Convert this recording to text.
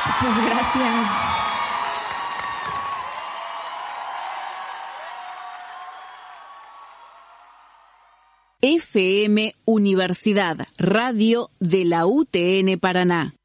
Muchas gracias. FM Universidad, radio de la UTN Paraná.